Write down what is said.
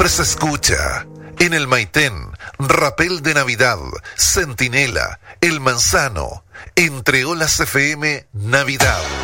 siempre se escucha. En el Maitén, Rapel de Navidad, Centinela, El Manzano, Entre Olas FM, Navidad.